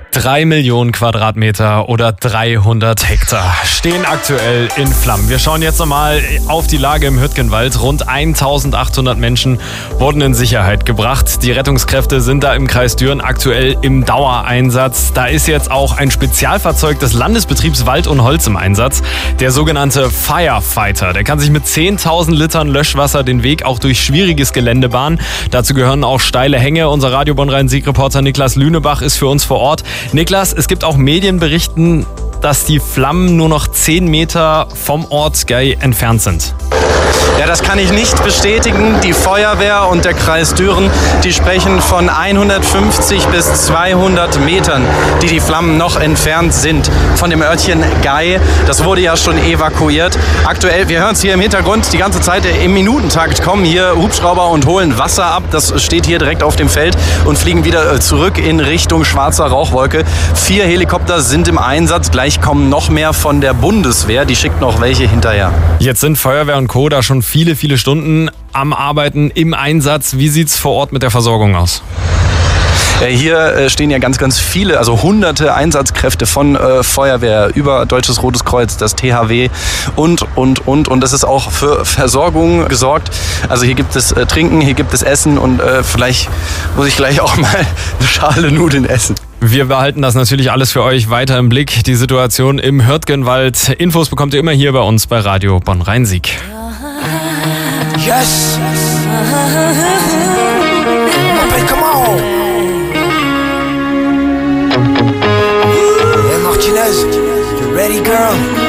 3 Millionen Quadratmeter oder 300 Hektar stehen aktuell in Flammen. Wir schauen jetzt nochmal auf die Lage im Hürtgenwald. Rund 1800 Menschen wurden in Sicherheit gebracht. Die Rettungskräfte sind da im Kreis Düren aktuell im Dauereinsatz. Da ist jetzt auch ein Spezialfahrzeug des Landesbetriebs Wald und Holz im Einsatz. Der sogenannte Firefighter. Der kann sich mit 10.000 Litern Löschwasser den Weg auch durch schwieriges Gelände bahnen. Dazu gehören auch steile Hänge. Unser Radio Bonn-Rhein-Sieg-Reporter Niklas Lünebach ist für uns vor Ort. Niklas, es gibt auch Medienberichten, dass die Flammen nur noch 10 Meter vom Ort Gay entfernt sind. Ja, das kann ich nicht bestätigen. Die Feuerwehr und der Kreis Düren, die sprechen von 150 bis 200 Metern, die Flammen noch entfernt sind von dem Örtchen Gay. Das wurde ja schon evakuiert. Aktuell, wir hören es hier im Hintergrund, die ganze Zeit im Minutentakt kommen hier Hubschrauber und holen Wasser ab. Das steht hier direkt auf dem Feld und fliegen wieder zurück in Richtung schwarzer Rauchwolke. 4 Helikopter sind im Einsatz. Gleich kommen noch mehr von der Bundeswehr. Die schickt noch welche hinterher. Jetzt sind Feuerwehr und Co. da schon viele Stunden am Arbeiten, im Einsatz. Wie sieht's vor Ort mit der Versorgung aus? Hier stehen ja ganz viele, also hunderte Einsatzkräfte von Feuerwehr über Deutsches Rotes Kreuz, das THW und es ist auch für Versorgung gesorgt. Also hier gibt es Trinken, hier gibt es Essen und vielleicht muss ich gleich auch mal eine Schale Nudeln essen. Wir behalten das natürlich alles für euch weiter im Blick. Die Situation im Hürtgenwald. Infos bekommt ihr immer hier bei uns bei Radio Bonn-Rhein-Sieg. Yes! Hey, come on! Hey, Martinez, you ready, girl?